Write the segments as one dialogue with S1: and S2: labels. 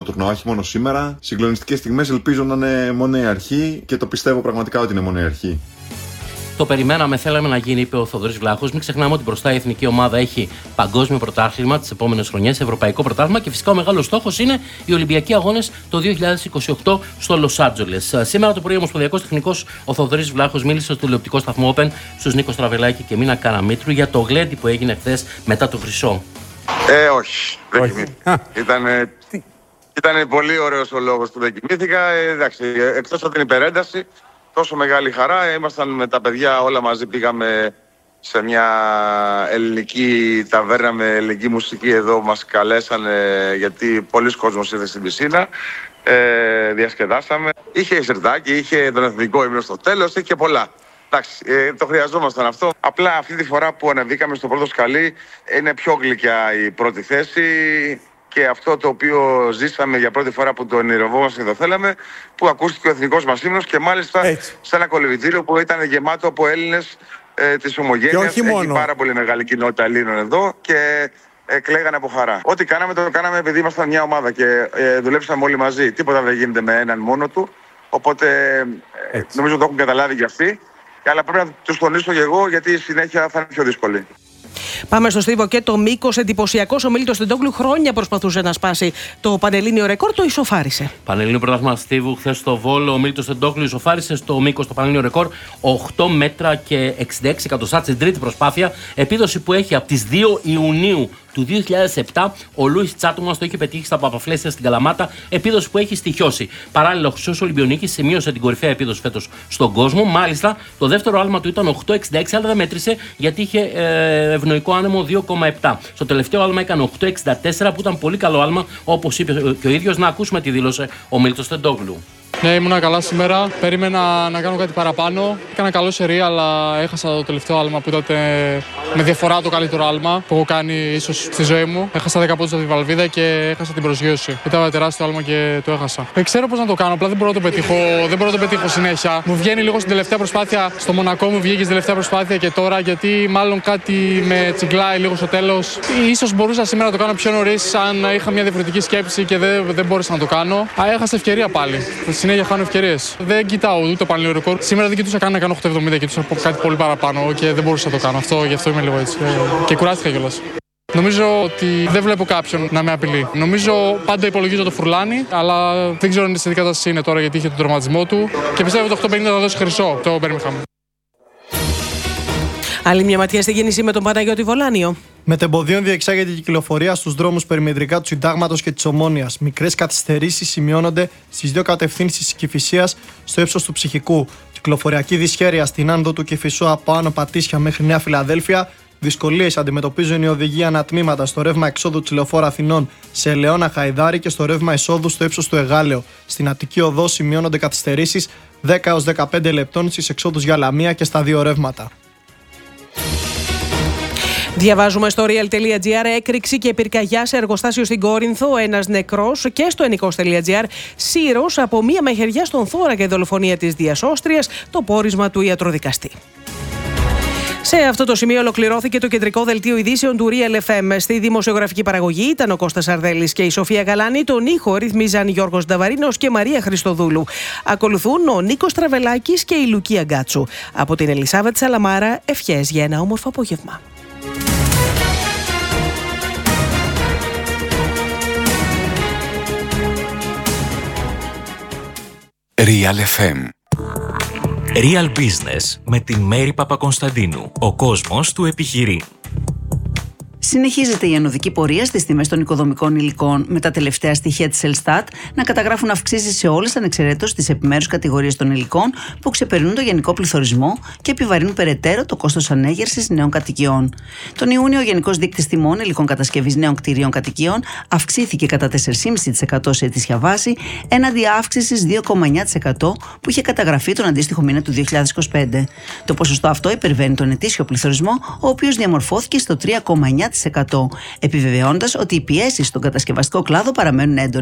S1: τουρνουά, όχι μόνο σήμερα. Συγκλονιστικές στιγμές, ελπίζω να είναι μόνο η αρχή και το πιστεύω πραγματικά ότι είναι μόνο η αρχή.
S2: Το περιμέναμε, θέλαμε να γίνει, είπε ο Θοδωρής Βλάχος. Μην ξεχνάμε ότι μπροστά η εθνική ομάδα έχει παγκόσμιο πρωτάθλημα τις επόμενες χρονιές, ευρωπαϊκό πρωτάθλημα και φυσικά ο μεγάλος στόχος είναι οι Ολυμπιακοί Αγώνες το 2028 στο Λος Άντζελες. Σήμερα το πρωί ο Ομοσπονδιακός Τεχνικός ο Θοδωρής Βλάχος μίλησε στο τηλεοπτικό σταθμό Open στους Νίκο Στραβελάκη και Μίνα Καραμήτρου για το γλέντι που έγινε χθες μετά το Χρυσό.
S3: Όχι. Δεν κοιμήθηκα. Ήταν πολύ ωραίος ο λόγος που δεν κοιμήθηκα. Εντάξει, εκτός από την υπερένταση. Τόσο μεγάλη χαρά, ήμασταν με τα παιδιά όλα μαζί, πήγαμε σε μια ελληνική ταβέρνα με ελληνική μουσική εδώ, μας καλέσανε γιατί πολλοί κόσμος ήρθε στην πισίνα, διασκεδάσαμε, είχε σερτάκι, είχε τον εθνικό ύμνο στο τέλος, είχε πολλά. Εντάξει, το χρειαζόμασταν αυτό. Απλά αυτή τη φορά που ανεβήκαμε στο πρώτο σκαλί είναι πιο γλυκιά η πρώτη θέση. Και αυτό το οποίο ζήσαμε για πρώτη φορά που το ονειρευόμαστε και το θέλαμε, που ακούστηκε ο εθνικός μας ύμνος και μάλιστα σε ένα κολυβητήριο που ήταν γεμάτο από Έλληνες της ομογένειας. Έχει πάρα πολύ μεγάλη κοινότητα Ελλήνων εδώ και κλαίγανε από χαρά. Ό,τι κάναμε το κάναμε επειδή ήμασταν μια ομάδα και δουλέψαμε όλοι μαζί. Τίποτα δεν γίνεται με έναν μόνο του. Οπότε νομίζω το έχουν καταλάβει κι αυτοί. Αλλά πρέπει να τους τονίσω και εγώ γιατί η συνέχεια θα είναι πιο δύσκολη.
S4: Πάμε στο Στίβο και το Μίκος. Εντυπωσιακός ο Μίλτος Τεντόγλου. Χρόνια προσπαθούσε να σπάσει το πανελλήνιο ρεκόρ, το ισοφάρισε.
S2: Πανελλήνιο πρωτάθλημα Στίβου χθες στο Βόλο. Ο Μίλτος Τεντόγλου ισοφάρισε στο Μίκος το πανελλήνιο ρεκόρ 8 μέτρα και 66 εκατοστά στην τρίτη προσπάθεια. Επίδοση που έχει από τις 2 Ιουνίου του 2007. Ο Λούις Τσάτουμας το είχε πετύχει στα Παπαφλέσια στην Καλαμάτα. Επίδοση που έχει στοιχειώσει. Παράλληλα, ο Χρυσός Ολυμπιονίκης σημείωσε την κορυφαία επίδοση φέτος στον κόσμο. Μάλιστα, το δεύτερο άλμα του ήταν 8,66, αλλά δεν μέτρησε γιατί είχε ευνοϊκό άνεμο 2,7. Στο τελευταίο άλμα έκανε 8,64 που ήταν πολύ καλό άλμα, όπως είπε και ο ίδιος. Να ακούσουμε τι δήλωσε ο Μίλτος Τεντόγλου.
S5: Ναι, ήμουνα καλά σήμερα. Περίμενα να κάνω κάτι παραπάνω. Έκανα καλό σερί, αλλά έχασα το τελευταίο άλμα που ήταν με διαφορά το καλύτερο άλμα που έχω κάνει ίσως στη ζωή μου. Έχασα 10 πόντους από τη βαλβίδα και έχασα την προσγείωση. Ήταν τεράστιο άλμα και το έχασα. Δεν ξέρω πώς να το κάνω, απλά δεν μπορώ να το πετύχω συνέχεια. Μου βγαίνει λίγο στην τελευταία προσπάθεια. Στο Μονακό μου βγήκε στην τελευταία προσπάθεια και τώρα γιατί μάλλον κάτι με τσιγκλάει λίγο στο τέλος. Ίσως μπορούσα σήμερα να το κάνω πιο νωρίς αν είχα μια διαφορετική σκέψη και δεν μπόρεσα να το κάνω. Έχασα ευκαιρία πάλι. Συνέχεια χάνω ευκαιρίες. Δεν κοιτάω ούτε το πανελλήνιο ρεκόρ. Σήμερα δεν κοιτούσα καν να κάνω 8,70 και κοιτούσα κάτι πολύ παραπάνω και δεν μπορούσα να το κάνω. Γι' αυτό είμαι λίγο έτσι. Και κουράστηκα κιόλας. Νομίζω ότι δεν βλέπω κάποιον να με απειλεί. Νομίζω πάντα υπολογίζω το Φουρλάνι, αλλά δεν ξέρω σε τι κατάσταση είναι τώρα γιατί είχε τον τραυματισμό του. Και πιστεύω ότι το 8,50 θα δώσει χρυσό το Μπέρμιγχαμ.
S4: Άλλη μια ματιά στη κίνηση με τον Παναγιώτη Βολάνιο.
S6: Μετεμποδίων διεξάγεται η κυκλοφορία στους δρόμους περιμετρικά του Συντάγματος και της Ομόνοιας. Μικρές καθυστερήσεις σημειώνονται στις δύο κατευθύνσεις της Κηφισίας στο ύψος του Ψυχικού. Κυκλοφοριακή δυσχέρεια στην άνοδο του Κηφισού από Άνω Πατήσια μέχρι Νέα Φιλαδέλφια. Δυσκολίες αντιμετωπίζουν οι οδηγοί ανατμήματα στο ρεύμα εξόδου της Λεωφόρου Αθηνών σε Ελαιώνα Χαϊδάρη και στο ρεύμα εισόδου στο ύψος του Εγάλεο. Στην Αττική Οδό σημειώνονται καθυστερήσεις 10 έως 15 λεπτών στις εξόδους για Λαμία και στα δύο ρεύματα.
S4: Διαβάζουμε στο real.gr έκρηξη και πυρκαγιά σε εργοστάσιο στην Κόρινθο, ένας νεκρός, και στο ενικός.gr σύρος από μία μαχαιριά στον θώρακα η δολοφονία της διασώστριας, το πόρισμα του ιατροδικαστή. Σε αυτό το σημείο ολοκληρώθηκε το κεντρικό δελτίο ειδήσεων του Real FM. Στη δημοσιογραφική παραγωγή ήταν ο Κώστας Αρδέλης και η Σοφία Γαλάνη. Τον ήχο ρυθμίζαν Γιώργος Νταβαρίνος και Μαρία Χριστοδούλου. Ακολουθούν ο Νίκος Τραβελάκης και η Λουκία Γκάτσου. Από την Ελισάβετ Σαλαμάρα, ευχές για ένα όμορφο απόγευμα.
S7: Real FM. Real Business με την Μέρη Παπακωνσταντίνου. Ο κόσμος του επιχειρεί.
S8: Συνεχίζεται η ανωδική πορεία στις τιμές των οικοδομικών υλικών, με τα τελευταία στοιχεία της Ελστάτ να καταγράφουν αυξήσεις σε όλες ανεξαιρέτως τις επιμέρους κατηγορίες των υλικών που ξεπερνούν το γενικό πληθωρισμό και επιβαρύνουν περαιτέρω το κόστος ανέγερσης νέων κατοικιών. Τον Ιούνιο, ο Γενικός Δείκτης Τιμών Υλικών Κατασκευής Νέων Κτηρίων Κατοικιών αυξήθηκε κατά 4,5% σε ετήσια βάση, έναντι αύξησης 2,9% που είχε καταγραφεί τον αντίστοιχο μήνα του 2025. Το ποσοστό αυτό υπερβαίνει τον ετήσιο πληθωρισμό, ο οποίος διαμορφώθηκε στο 3,9%. Επιβεβαιώντας ότι οι πιέσεις στον κατασκευαστικό κλάδο παραμένουν έντονες.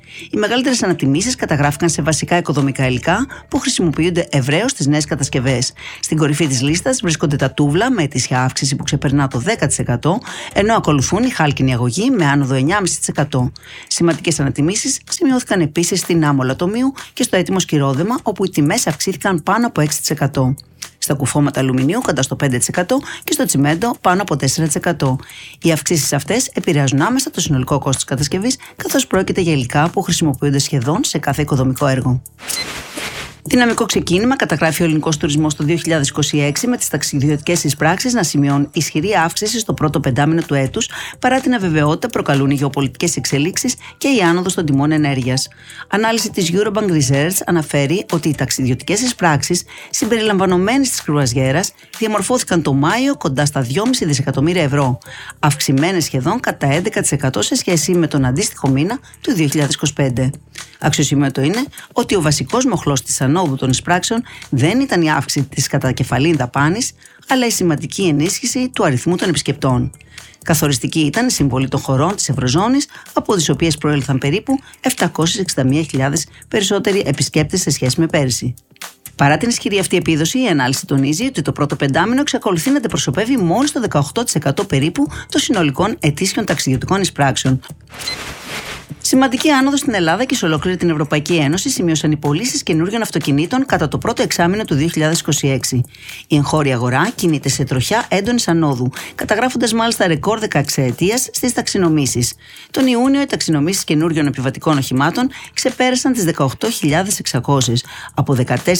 S8: Οι μεγαλύτερες ανατιμήσεις καταγράφηκαν σε βασικά οικοδομικά υλικά που χρησιμοποιούνται ευρέως στις νέες κατασκευές. Στην κορυφή της λίστας βρίσκονται τα τούβλα με ετήσια αύξηση που ξεπερνά το 10%, ενώ ακολουθούν η χάλκινη αγωγή με άνοδο 9,5%. Σημαντικές ανατιμήσεις σημειώθηκαν επίσης στην άμμο λατομείου και στο έτοιμο σκυρόδεμα, όπου οι τιμές αυξήθηκαν πάνω από 6%. Στα κουφώματα αλουμινίου κοντά στο 5% και στο τσιμέντο πάνω από 4%. Οι αυξήσεις αυτές επηρεάζουν άμεσα το συνολικό κόστος κατασκευής, καθώς πρόκειται για υλικά που χρησιμοποιούνται σχεδόν σε κάθε οικοδομικό έργο. Δυναμικό ξεκίνημα καταγράφει ο ελληνικός τουρισμός το 2026, με τις ταξιδιωτικές εισπράξεις να σημειώνουν ισχυρή αύξηση στο πρώτο πεντάμηνο του έτους, παρά την αβεβαιότητα προκαλούν οι γεωπολιτικές εξελίξεις και η άνοδος των τιμών ενέργειας. Ανάλυση της Eurobank Research αναφέρει ότι οι ταξιδιωτικές εισπράξεις, συμπεριλαμβανομένες της κρουαζιέρας, διαμορφώθηκαν το Μάιο κοντά στα 2,5 δισεκατομμύρια ευρώ, αυξημένες σχεδόν κατά 11% σε σχέση με τον αντίστοιχο μήνα του 2025. Αξιοσημείωτο είναι ότι ο βασικός μοχλός της ανόδου των εισπράξεων δεν ήταν η αύξηση της κατακεφαλήν δαπάνης, αλλά η σημαντική ενίσχυση του αριθμού των επισκεπτών. Καθοριστική ήταν η συμβολή των χωρών της Ευρωζώνης, από τις οποίες προήλθαν περίπου 761.000 περισσότεροι επισκέπτες σε σχέση με πέρυσι. Παρά την ισχυρή αυτή επίδοση, η ανάλυση τονίζει ότι το πρώτο πεντάμηνο εξακολουθεί να αντιπροσωπεύει μόλις το 18% περίπου των συνολικών ετήσιων ταξιδιωτικών εισπράξεων. Σημαντική άνοδο στην Ελλάδα και σε ολόκληρη την Ευρωπαϊκή Ένωση σημείωσαν οι πωλήσεις καινούριων αυτοκινήτων κατά το πρώτο εξάμηνο του 2026. Η εγχώρια αγορά κινείται σε τροχιά έντονης ανόδου, καταγράφοντας μάλιστα ρεκόρ 16ετίας στις ταξινομήσεις. Τον Ιούνιο, οι ταξινομήσεις καινούριων επιβατικών οχημάτων ξεπέρασαν τις 18.600, από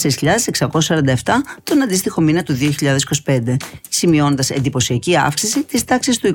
S8: 14.647 τον αντίστοιχο μήνα του 2025, σημειώνοντας εντυπωσιακή αύξηση της τάξης του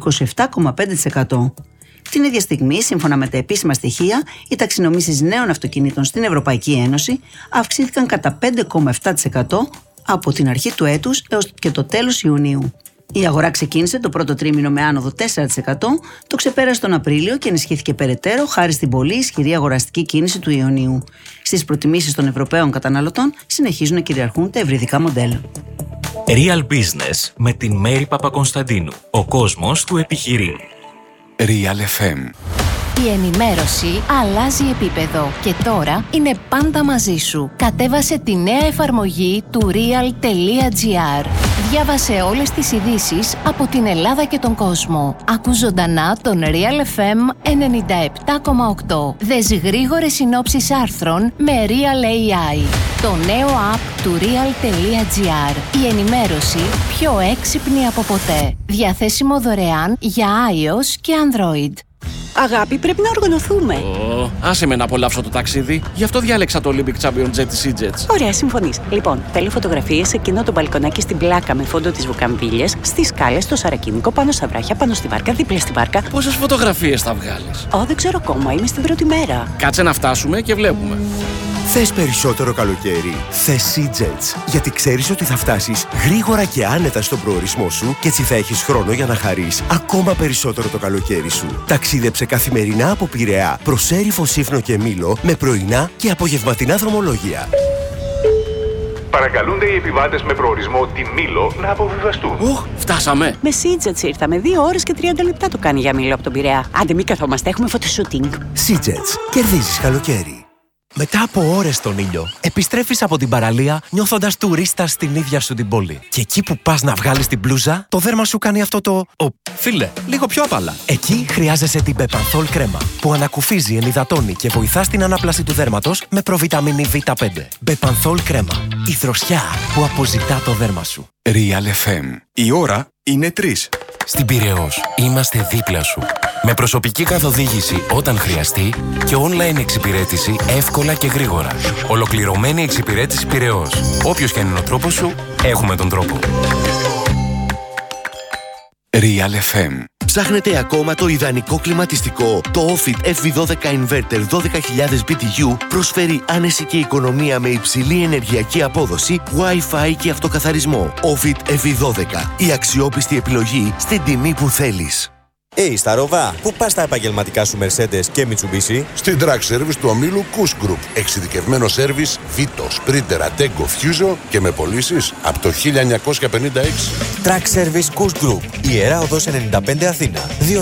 S8: 27,5%. Την ίδια στιγμή, σύμφωνα με τα επίσημα στοιχεία, οι ταξινομήσεις νέων αυτοκινήτων στην Ευρωπαϊκή Ένωση αυξήθηκαν κατά 5,7% από την αρχή του έτους έως και το τέλος Ιουνίου. Η αγορά ξεκίνησε το πρώτο τρίμηνο με άνοδο 4%, το ξεπέρασε τον Απρίλιο και ενισχύθηκε περαιτέρω χάρη στην πολύ ισχυρή αγοραστική κίνηση του Ιουνίου. Στις προτιμήσεις των Ευρωπαίων καταναλωτών συνεχίζουν να κυριαρχούν τα ευρυδικά μοντέλα.
S7: Real Business με την Μέρη Παπακονσταντίνου. Ο κόσμος του επιχειρεί.
S9: Real FM.
S10: Η ενημέρωση αλλάζει επίπεδο και τώρα είναι πάντα μαζί σου. Κατέβασε τη νέα εφαρμογή του real.gr. Διάβασε όλες τις ειδήσεις από την Ελλάδα και τον κόσμο. Ακού ζωντανά τον Real FM 97,8. Δες γρήγορες συνόψεις άρθρων με Real AI. Το νέο app του real.gr. Η ενημέρωση πιο έξυπνη από ποτέ. Διαθέσιμο δωρεάν για iOS και Android.
S11: Αγάπη, πρέπει να οργανωθούμε.
S12: Άσε με να απολαύσω το ταξίδι. Γι' αυτό διάλεξα το Olympic Champion Jet της EasyJet.
S11: Ωραία, συμφωνείς. Λοιπόν, θέλω φωτογραφίες σε εκείνο το μπαλκονάκι στην πλάκα με φόντο τις βουκαμβίλιες, στις σκάλες, στο Σαρακίνικο, πάνω στα βράχια, πάνω στη βάρκα, δίπλα στη βάρκα.
S12: Πόσες φωτογραφίες θα βγάλεις?
S11: Δεν ξέρω ακόμα. Είμαι στην πρώτη μέρα.
S12: Κάτσε να φτάσουμε και βλέπουμε.
S13: Θες περισσότερο καλοκαίρι? Θες EasyJet. Γιατί ξέρεις ότι θα φτάσεις γρήγορα και άνετα στον προορισμό σου και έτσι θα έχεις χρόνο για να χαρείς ακόμα περισσότερο το καλοκαίρι σου. Ταξίδεψε καθημερινά από Πειραιά προς Έριφο, Σύφνο και Μήλο με πρωινά και απογευματινά δρομολόγια.
S14: Παρακαλούνται οι επιβάτες με προορισμό τη Μήλο να αποβιβαστούν.
S12: Φτάσαμε.
S11: Με EasyJet ήρθαμε. 2 ώρες και 30 λεπτά το κάνει για Μήλο από τον Πειραιά. Άντε, μην καθόμαστε, έχουμε φωτοσούτινγκ.
S13: EasyJet. Κερδίζεις καλοκαίρι.
S15: Μετά από ώρες στον ήλιο, επιστρέφεις από την παραλία νιώθοντας τουρίστα στην ίδια σου την πόλη. Και εκεί που πας να βγάλεις την μπλούζα, το δέρμα σου κάνει αυτό το... Φίλε, λίγο πιο απαλά. Εκεί χρειάζεσαι την Bepanthol κρέμα, που ανακουφίζει, ενυδατώνει και βοηθά στην ανάπλαση του δέρματος με προβιταμίνη Β5. Bepanthol κρέμα. Η δροσιά που αποζητά το δέρμα σου.
S9: Real FM. Η ώρα είναι 3.
S16: Στην Πειραιώς είμαστε δίπλα σου. Με προσωπική καθοδήγηση όταν χρειαστεί και online εξυπηρέτηση εύκολα και γρήγορα. Ολοκληρωμένη εξυπηρέτηση Πειραιώς. Όποιος και αν είναι ο τρόπος σου, έχουμε τον τρόπο.
S9: Real FM.
S13: Ψάχνετε ακόμα το ιδανικό κλιματιστικό? Το Ofit FV12 Inverter 12.000 BTU προσφέρει άνεση και οικονομία με υψηλή ενεργειακή απόδοση, Wi-Fi και αυτοκαθαρισμό. Ofit FV12. Η αξιόπιστη επιλογή στην τιμή που θέλεις.
S17: Στα Ροβά, πού πας τα επαγγελματικά σου Mercedes και Mitsubishi?
S18: Στην Track Service του ομίλου Kuss Group. Εξειδικευμένο σέρβις Vito, Sprinter, Ateco, Fuso και με πωλήσεις από το 1956.
S17: Track Service Kuss Group. Ιερά Οδός 95 Αθήνα.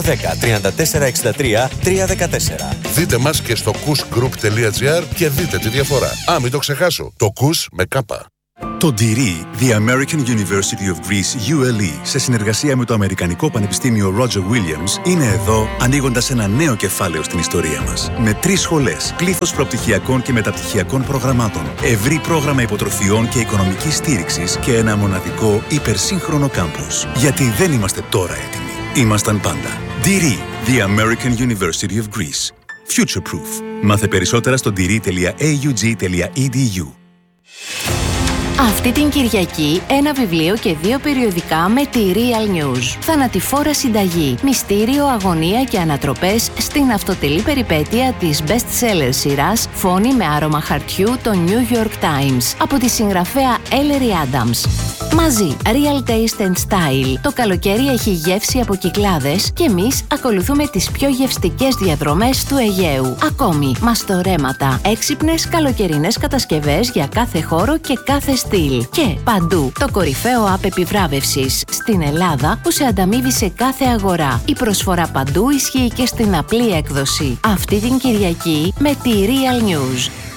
S17: 210-3463-314.
S18: Δείτε μας και στο kussgroup.gr και δείτε τη διαφορά. Μην το ξεχάσω. Το Kuss με κάπα.
S19: Το DIRI, The American University of Greece, ULE, σε συνεργασία με το Αμερικανικό Πανεπιστήμιο Roger Williams, είναι εδώ ανοίγοντας ένα νέο κεφάλαιο στην ιστορία μας. Με 3 σχολές, πλήθος προπτυχιακών και μεταπτυχιακών προγραμμάτων, ευρύ πρόγραμμα υποτροφιών και οικονομικής στήριξης και ένα μοναδικό υπερσύγχρονο κάμπους. Γιατί δεν είμαστε τώρα έτοιμοι. Ήμασταν πάντα. DIRI, The American University of Greece. Future Proof. Μάθε περισσότερα στο diri.aug.edu.
S10: Αυτή την Κυριακή, ένα βιβλίο και 2 περιοδικά με τη Real News. Θανατηφόρα συνταγή, μυστήριο, αγωνία και ανατροπές στην αυτοτελή περιπέτεια της best-seller σειράς «Φόνη με άρωμα χαρτιού» το New York Times από τη συγγραφέα Ellery Adams. Μαζί, Real Taste and Style. Το καλοκαίρι έχει γεύση από Κυκλάδες και εμείς ακολουθούμε τις πιο γευστικές διαδρομές του Αιγαίου. Ακόμη, μαστορέματα, έξυπνες καλοκαιρινές κατασκευές για κάθε χώρο και κάθε στυλ. Και παντού, το κορυφαίο app επιβράβευσης στην Ελλάδα που σε ανταμείβει σε κάθε αγορά. Η προσφορά παντού ισχύει και στην απλή έκδοση. Αυτή την Κυριακή με τη Real News.